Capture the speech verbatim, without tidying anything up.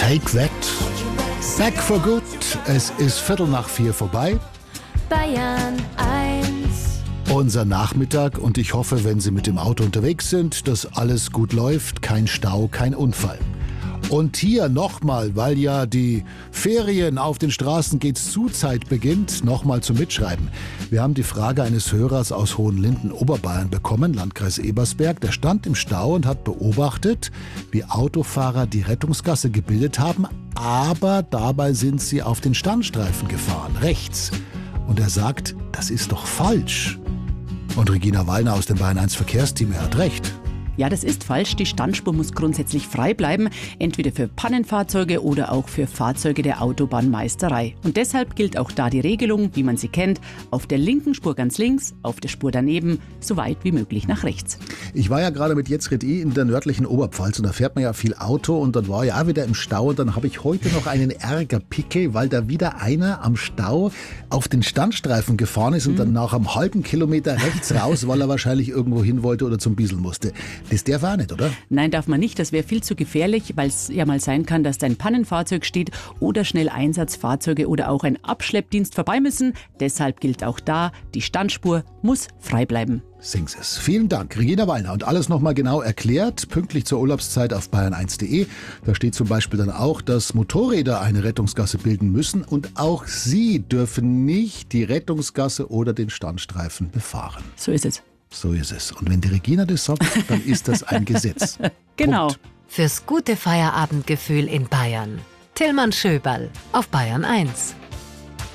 Take that. Back for good. Es ist Viertel nach vier vorbei. Bayern eins. Unser Nachmittag und ich hoffe, wenn Sie mit dem Auto unterwegs sind, dass alles gut läuft, kein Stau, kein Unfall. Und hier nochmal, weil ja die Ferien auf den Straßen geht's zu Zeit beginnt, nochmal zum Mitschreiben. Wir haben die Frage eines Hörers aus Hohenlinden, Oberbayern bekommen, Landkreis Ebersberg. Der stand im Stau und hat beobachtet, wie Autofahrer die Rettungsgasse gebildet haben, aber dabei sind sie auf den Standstreifen gefahren, rechts. Und er sagt, das ist doch falsch. Und Regina Wallner aus dem Bayern eins Verkehrsteam, er hat recht. Ja, das ist falsch. Die Standspur muss grundsätzlich frei bleiben, entweder für Pannenfahrzeuge oder auch für Fahrzeuge der Autobahnmeisterei. Und deshalb gilt auch da die Regelung, wie man sie kennt, auf der linken Spur ganz links, auf der Spur daneben, so weit wie möglich nach rechts. Ich war ja gerade mit Jetzred I in der nördlichen Oberpfalz und da fährt man ja viel Auto und dann war ich auch wieder im Stau und dann habe ich heute noch einen Ärgerpickel, weil da wieder einer am Stau auf den Standstreifen gefahren ist und mhm. dann nach einem halben Kilometer rechts raus, weil er wahrscheinlich irgendwo hin wollte oder zum Bieseln musste. Das darf auch nicht, oder? Nein, darf man nicht. Das wäre viel zu gefährlich, weil es ja mal sein kann, dass dein Pannenfahrzeug steht oder schnell Einsatzfahrzeuge oder auch ein Abschleppdienst vorbei müssen. Deshalb gilt auch da, die Standspur muss frei bleiben. Sings es. Vielen Dank, Regina Wallner. Und alles nochmal genau erklärt, pünktlich zur Urlaubszeit auf bayern eins punkt de. Da steht zum Beispiel dann auch, dass Motorräder eine Rettungsgasse bilden müssen und auch sie dürfen nicht die Rettungsgasse oder den Standstreifen befahren. So ist es. So ist es. Und wenn die Regina das sagt, dann ist das ein Gesetz. Genau. Punkt. Fürs gute Feierabendgefühl in Bayern. Tillmann Schöberl auf Bayern eins.